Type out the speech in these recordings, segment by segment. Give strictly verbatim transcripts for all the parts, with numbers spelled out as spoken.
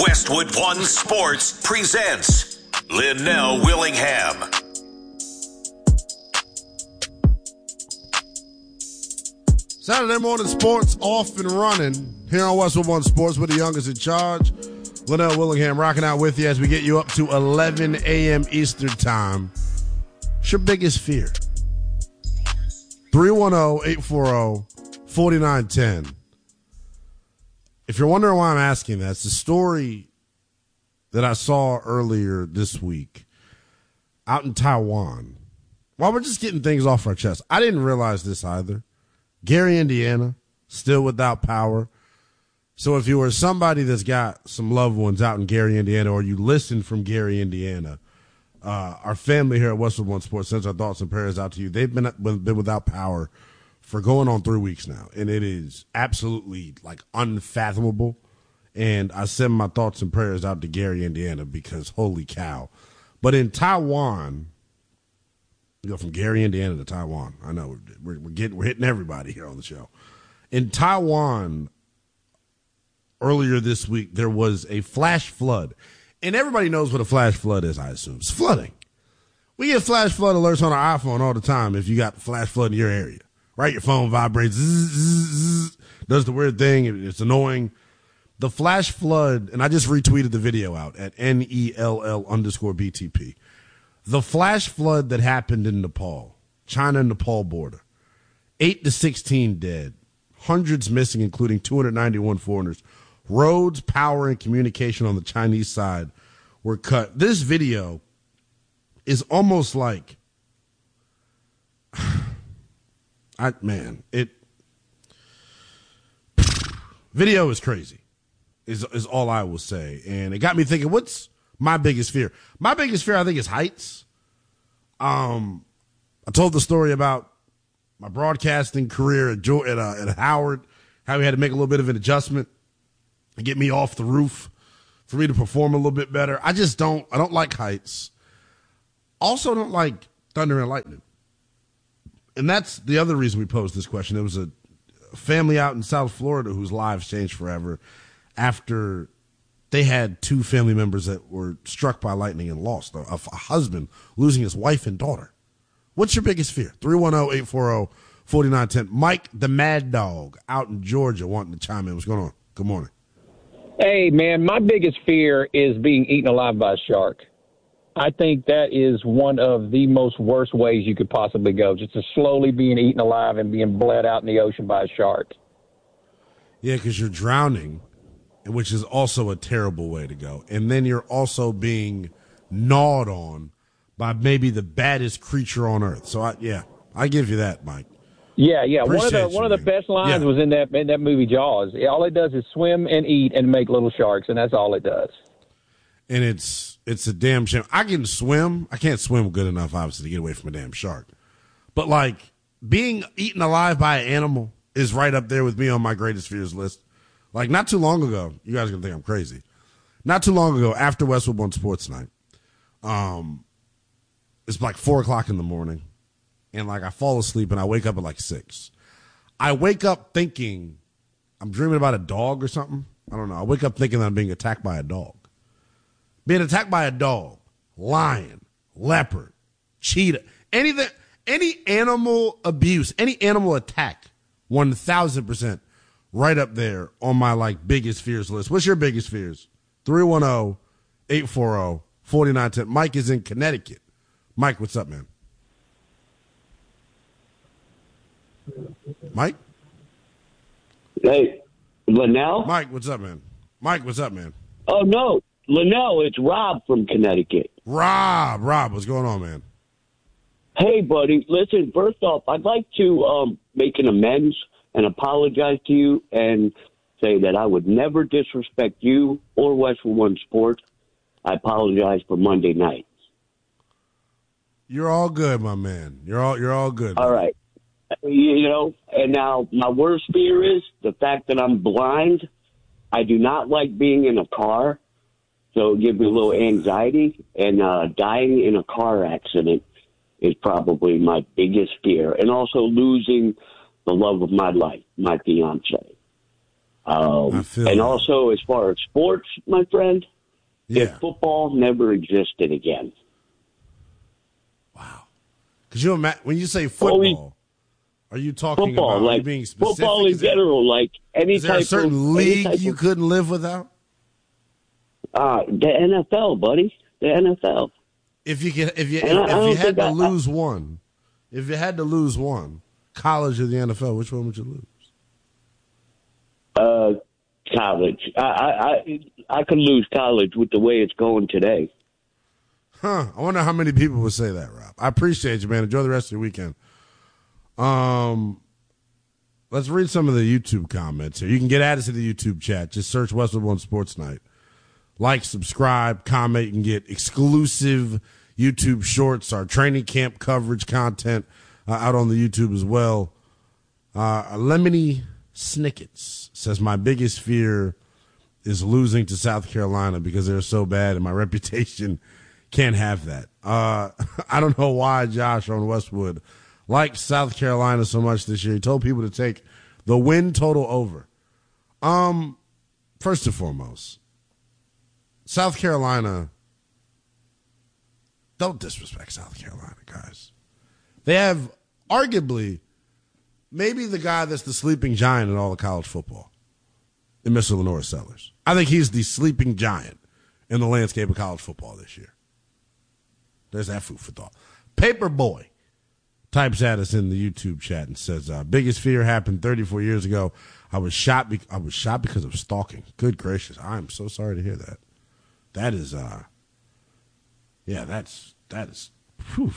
Westwood One Sports presents Linnell Willingham. Saturday morning sports off and running here on Westwood One Sports with the youngest in charge. Linnell Willingham rocking out with you as we get you up to eleven a.m. Eastern time. What's your biggest fear? three one zero, eight four zero, four nine one zero. If you're wondering why I'm asking that, it's the story that I saw earlier this week out in Taiwan. While we're just getting things off our chest, I didn't realize this either. Gary, Indiana, still without power. So if you were somebody that's got some loved ones out in Gary, Indiana, or you listen from Gary, Indiana, uh, our family here at Westwood One Sports sends our thoughts and prayers out to you. They've been been without power for going on three weeks now, and it is absolutely like unfathomable. And I send my thoughts and prayers out to Gary, Indiana, because holy cow. But in Taiwan, you go from Gary, Indiana to Taiwan. I know we're, we're getting we're hitting everybody here on the show. In Taiwan, earlier this week, there was a flash flood. And everybody knows what a flash flood is, I assume. It's flooding. We get flash flood alerts on our iPhone all the time if you got flash flood in your area. Right? Your phone vibrates, zzz, zzz, zzz, does the weird thing. It's annoying. The flash flood, and I just retweeted the video out at N E L L underscore B T P. The flash flood that happened in Nepal, China-Nepal border, eight to sixteen dead, hundreds missing, including two hundred ninety-one foreigners. Roads, power, and communication on the Chinese side were cut. This video is almost like, I man, it video is crazy, is is all I will say, and it got me thinking. What's my biggest fear? My biggest fear, I think, is heights. Um, I told the story about my broadcasting career at at, uh, at Howard, how we had to make a little bit of an adjustment to get me off the roof for me to perform a little bit better. I just don't. I don't like heights. Also, don't like thunder and lightning. And that's the other reason we posed this question. There was a family out in South Florida whose lives changed forever after they had two family members that were struck by lightning and lost. A, a husband losing his wife and daughter. What's your biggest fear? three one zero, eight four zero, four nine one zero. Mike the Mad Dog out in Georgia wanting to chime in. What's going on? Good morning. Hey, man, my biggest fear is being eaten alive by a shark. I think that is one of the most worst ways you could possibly go, just to slowly being eaten alive and being bled out in the ocean by a shark. Yeah, because you're drowning, which is also a terrible way to go. And then you're also being gnawed on by maybe the baddest creature on earth. So, I, yeah, I give you that, Mike. Yeah, yeah. Appreciate one of the you, one of the man. best lines yeah. was in that in that movie Jaws. All it does is swim and eat and make little sharks, and that's all it does. And it's it's a damn shame. I can swim. I can't swim good enough, obviously, to get away from a damn shark. But, like, being eaten alive by an animal is right up there with me on my greatest fears list. Like, not too long ago, you guys are going to think I'm crazy. Not too long ago, after Westwood One Sports Night, um, it's like four o'clock in the morning, and, like, I fall asleep, and I wake up at, like, six. I wake up thinking I'm dreaming about a dog or something. I don't know. I wake up thinking that I'm being attacked by a dog. Being attacked by a dog, lion, leopard, cheetah, anything, any animal abuse, any animal attack, one thousand percent right up there on my, like, biggest fears list. What's your biggest fears? three one zero, eight four zero, four nine one zero. Mike is in Connecticut. Mike, what's up, man? Mike? Hey, Linnell? Mike, what's up, man? Mike, what's up, man? Oh, no. Linnell, it's Rob from Connecticut. Rob, Rob, what's going on, man? Hey, buddy. Listen, first off, I'd like to um, make an amends and apologize to you and say that I would never disrespect you or Westwood One Sports. I apologize for Monday night. You're all good, my man. You're all you're all good. All right. You know, and now my worst fear is the fact that I'm blind. I do not like being in a car, so it gives me a little anxiety. And uh, dying in a car accident is probably my biggest fear. And also losing the love of my life, my fiance. Um, I feel and that. also, as far as sports, my friend, Yeah. if football never existed again. Wow. Because you ima- when you say football, are you talking Football, about, are you like being specific? football in Is there- general, like any Is there a type certain of any league type you of- couldn't live without? Uh, the N F L, buddy. The N F L. If you could, if you, if, And I- I if you don't had think to I- lose one, if you had to lose one, college or the N F L, which one would you lose? Uh, college. I, I, I, I could lose college with the way it's going today. Huh. I wonder how many people would say that, Rob. I appreciate you, man. Enjoy the rest of your weekend. Um, let's read some of the YouTube comments here. You can get at us in the YouTube chat. Just search Westwood One Sports Night. Like, subscribe, comment. You can get exclusive YouTube shorts, our training camp coverage content uh, out on the YouTube as well. Uh, Lemony Snickets says, my biggest fear is losing to South Carolina because they're so bad and my reputation can't have that. Uh, I don't know why Josh on Westwood likes South Carolina so much this year. He told people to take the win total over. Um, first and foremost, South Carolina, don't disrespect South Carolina, guys. They have arguably maybe the guy that's the sleeping giant in all of college football, in Mister Lenore Sellers. I think he's the sleeping giant in the landscape of college football this year. There's that food for thought. Paperboy types at us in the YouTube chat and says, uh, biggest fear happened thirty-four years ago. I was shot. Be- I was shot because of stalking. Good gracious. I'm so sorry to hear that. That is, uh, yeah, that's, that is, whew.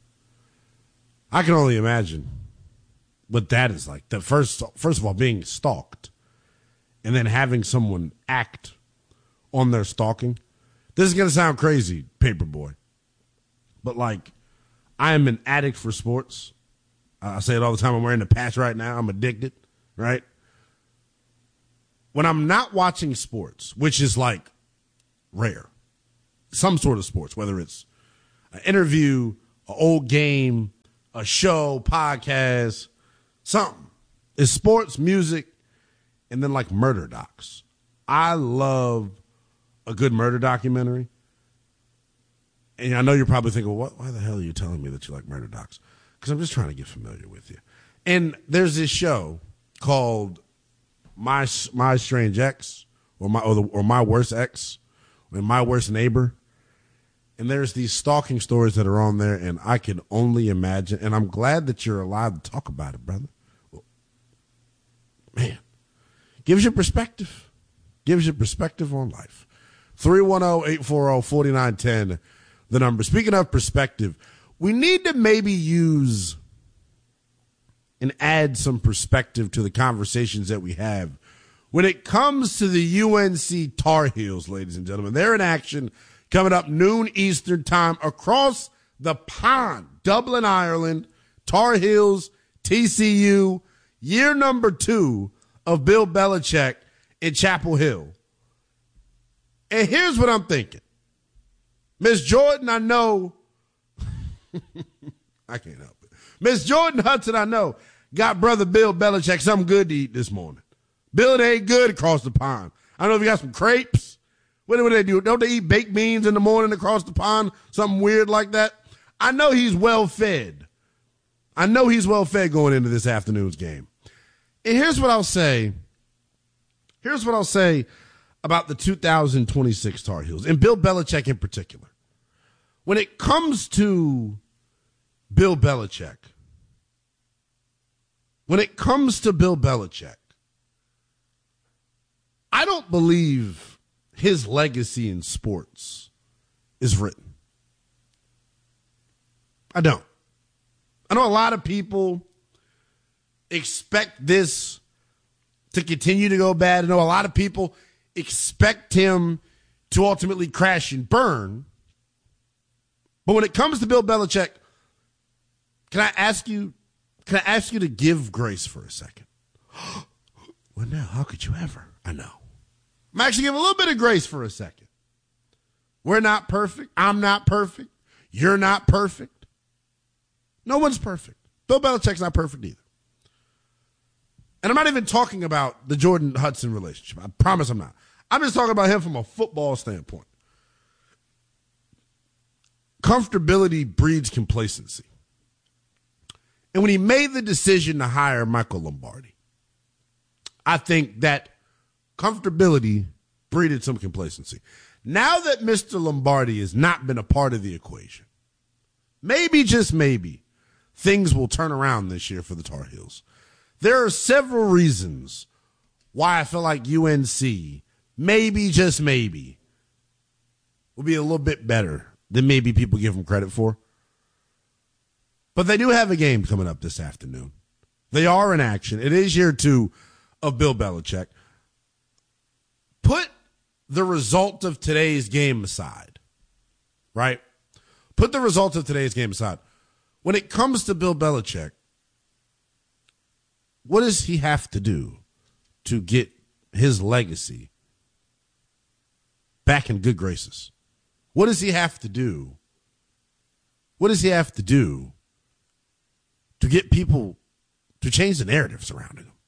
I can only imagine what that is like. The first, first of all, being stalked and then having someone act on their stalking. This is going to sound crazy, Paperboy. But, like, I am an addict for sports. Uh, I say it all the time. I'm wearing the patch right now. I'm addicted, right? When I'm not watching sports, which is, like, rare, some sort of sports, whether it's an interview, an old game, a show, podcast, something. It's sports, music, and then, like, murder docs. I love a good murder documentary. And I know you're probably thinking, well, what, why the hell are you telling me that you like murder docs? Because I'm just trying to get familiar with you. And there's this show called My My Strange Ex, or my or, the, or My Worst Ex, or My Worst Neighbor. And there's these stalking stories that are on there, and I can only imagine. And I'm glad that you're alive to talk about it, brother. Man, gives you perspective. Gives you perspective on life. three one zero, eight four zero, four nine one zero. The number. Speaking of perspective, we need to maybe use and add some perspective to the conversations that we have when it comes to the U N C Tar Heels, ladies and gentlemen. They're in action coming up noon Eastern time across the pond. Dublin, Ireland, Tar Heels, T C U, year number two of Bill Belichick in Chapel Hill. And here's what I'm thinking. Miss Jordan, I know, I can't help it. Miss Jordan Hudson, I know, got brother Bill Belichick something good to eat this morning. Bill, it ain't good across the pond. I don't know if you got some crepes. What do they do? Don't they eat baked beans in the morning across the pond? Something weird like that? I know he's well fed. I know he's well fed going into this afternoon's game. And here's what I'll say. Here's what I'll say about the two thousand twenty-six Tar Heels, and Bill Belichick in particular. When it comes to Bill Belichick, when it comes to Bill Belichick, I don't believe his legacy in sports is written. I don't. I know a lot of people expect this to continue to go bad. I know a lot of people expect him to ultimately crash and burn. But when it comes to Bill Belichick, can I ask you, can I ask you to give grace for a second? Well, no, how could you ever? I know. I'm actually giving a little bit of grace for a second. We're not perfect. I'm not perfect. You're not perfect. No one's perfect. Bill Belichick's not perfect either. And I'm not even talking about the Jordan Hudson relationship. I promise I'm not. I'm just talking about him from a football standpoint. Comfortability breeds complacency. And when he made the decision to hire Michael Lombardi, I think that comfortability breeded some complacency. Now that Mister Lombardi has not been a part of the equation, maybe, just maybe, things will turn around this year for the Tar Heels. There are several reasons why I feel like U N C, maybe, just maybe, will be a little bit better than maybe people give them credit for. But they do have a game coming up this afternoon. They are in action. It is year two of Bill Belichick. Put the result of today's game aside, right? Put the result of today's game aside. When it comes to Bill Belichick, what does he have to do to get his legacy back in good graces? What does he have to do? What does he have to do to get people to change the narrative surrounding him?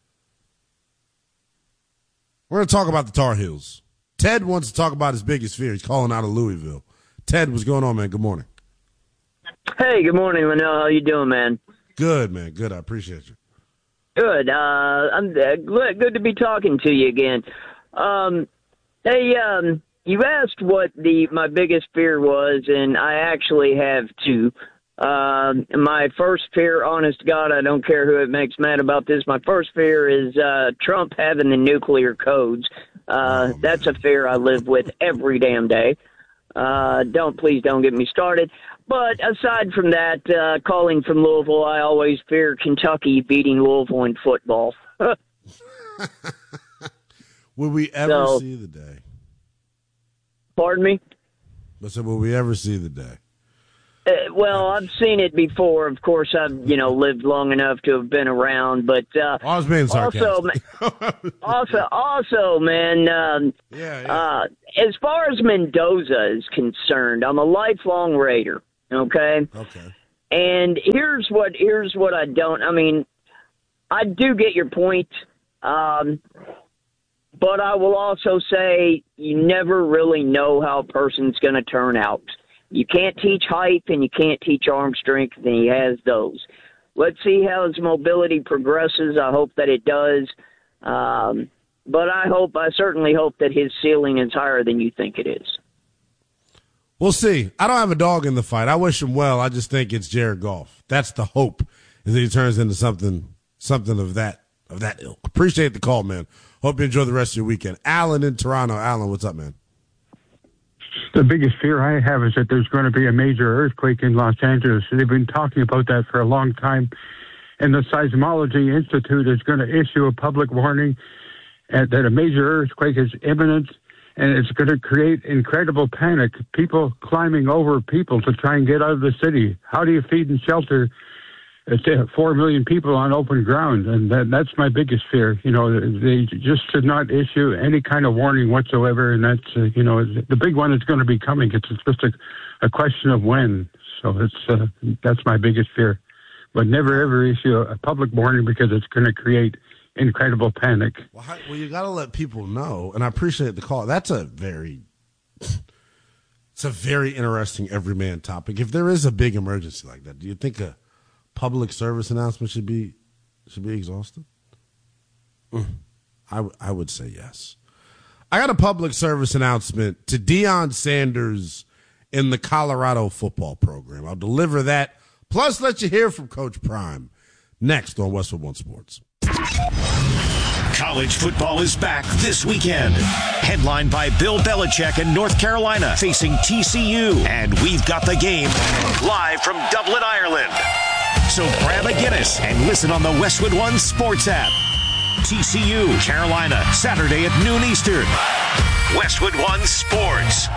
We're going to talk about the Tar Heels. Ted wants to talk about his biggest fear. He's calling out of Louisville. Ted, what's going on, man? Good morning. Hey, good morning, Linnell. How you doing, man? Good, man. Good. I appreciate you. Good. Uh, I'm uh, good to be talking to you again. Um, hey, um, you asked what the my biggest fear was, and I actually have two. Um, my first fear, honest to God, I don't care who it makes mad about this. My first fear is uh, Trump having the nuclear codes. Uh, oh, that's a fear I live with every damn day. Uh, don't please don't get me started. But aside from that, uh, calling from Louisville, I always fear Kentucky beating Louisville in football. Will we ever so, see the day? Pardon me? I said, will we ever see the day? Uh, well, I've seen it before. Of course, I've you know lived long enough to have been around. But uh, I was being sarcastic. Also, also, also, man. Um, yeah. yeah. Uh, as far as Mendoza is concerned, I'm a lifelong Raider. Okay. Okay. And here's what here's what I don't. I mean, I do get your point, um, but I will also say you never really know how a person's going to turn out. You can't teach height and you can't teach arm strength, and he has those. Let's see how his mobility progresses. I hope that it does. Um, but I hope, I certainly hope that his ceiling is higher than you think it is. We'll see. I don't have a dog in the fight. I wish him well. I just think it's Jared Goff. That's the hope, is that he turns into something, something of that, of that ilk. Appreciate the call, man. Hope you enjoy the rest of your weekend. Alan in Toronto. Alan, what's up, man? The biggest fear I have is that there's going to be a major earthquake in Los Angeles. They've been talking about that for a long time. And the Seismology Institute is going to issue a public warning that a major earthquake is imminent, and it's going to create incredible panic. People climbing over people to try and get out of the city. How do you feed and shelter four million people on open ground? And that, that's my biggest fear. You know, they just should not issue any kind of warning whatsoever. And that's, uh, you know, the big one is going to be coming. It's just a, a question of when. So it's uh, that's my biggest fear. But never, ever issue a public warning because it's going to create incredible panic. Well, how, well you got to let people know. And I appreciate the call. That's a very, it's a very interesting everyman topic. If there is a big emergency like that, do you think a public service announcement should be should be exhausted? Mm. I, w- I would say yes. I got a public service announcement to Deion Sanders in the Colorado football program. I'll deliver that, plus let you hear from Coach Prime next on Westwood One Sports. College football is back this weekend. Headlined by Bill Belichick in North Carolina facing T C U. And we've got the game live from Dublin, Ireland. So grab a Guinness and listen on the Westwood One Sports app. T C U, Carolina, Saturday at noon Eastern. Westwood One Sports.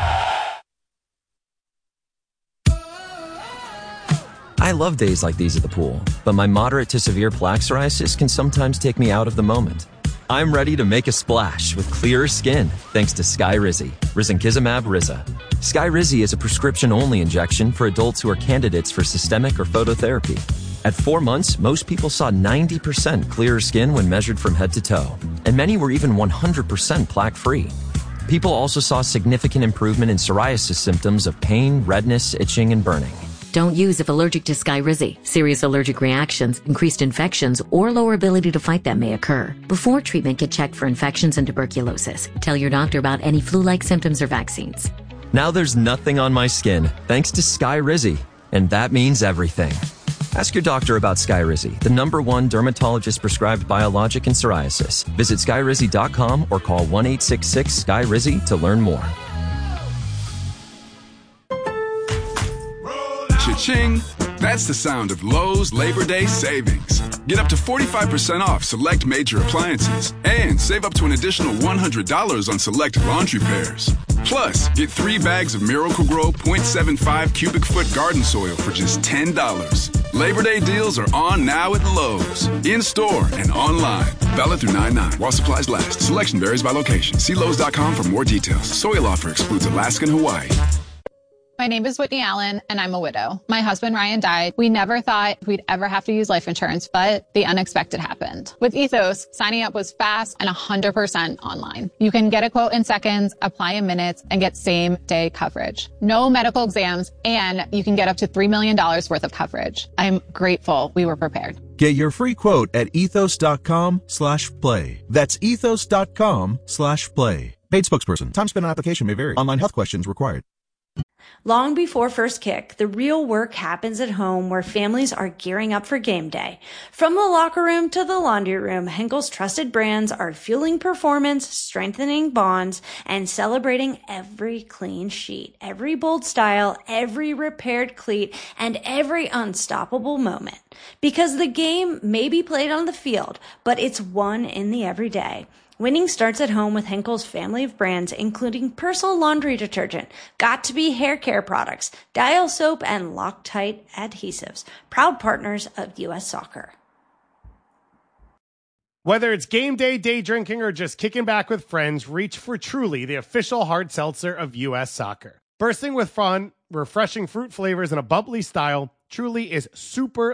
I love days like these at the pool, but my moderate to severe plaque psoriasis can sometimes take me out of the moment. I'm ready to make a splash with clearer skin thanks to Skyrizi, risankizumab Riza. Skyrizi is a prescription-only injection for adults who are candidates for systemic or phototherapy. At four months, most people saw ninety percent clearer skin when measured from head to toe, and many were even one hundred percent plaque-free. People also saw significant improvement in psoriasis symptoms of pain, redness, itching, and burning. Don't use if allergic to Skyrizi. Serious allergic reactions, increased infections, or lower ability to fight them may occur. Before treatment, get checked for infections and tuberculosis. Tell your doctor about any flu-like symptoms or vaccines. Now there's nothing on my skin, thanks to Skyrizi, and that means everything. Ask your doctor about Skyrizi, the number one dermatologist-prescribed biologic in psoriasis. Visit skyrizi dot com or call one eight six six S K Y R I Z I to learn more. Cha-ching! That's the sound of Lowe's Labor Day savings. Get up to forty-five percent off select major appliances and save up to an additional one hundred dollars on select laundry pairs. Plus, get three bags of Miracle-Gro point seven five cubic foot garden soil for just ten dollars. Labor Day deals are on now at Lowe's. In-store and online. Valid through nine nine while supplies last. Selection varies by location. See Lowe's dot com for more details. Soil offer excludes Alaska and Hawaii. My name is Whitney Allen, and I'm a widow. My husband, Ryan, died. We never thought we'd ever have to use life insurance, but the unexpected happened. With Ethos, signing up was fast and one hundred percent online. You can get a quote in seconds, apply in minutes, and get same-day coverage. No medical exams, and you can get up to three million dollars worth of coverage. I'm grateful we were prepared. Get your free quote at ethos dot com slash play. That's ethos dot com slash play. Paid spokesperson. Time spent on application may vary. Online health questions required. Long before first kick, the real work happens at home where families are gearing up for game day. From the locker room to the laundry room, Henkel's trusted brands are fueling performance, strengthening bonds, and celebrating every clean sheet, every bold style, every repaired cleat, and every unstoppable moment. Because the game may be played on the field, but it's won in the everyday. Winning starts at home with Henkel's family of brands, including Persil laundry detergent, Got2b hair care products, Dial soap, and Loctite adhesives. Proud partners of U S Soccer. Whether it's game day, day drinking, or just kicking back with friends, reach for Truly, the official hard seltzer of U S Soccer. Bursting with fun, refreshing fruit flavors, and a bubbly style, Truly is super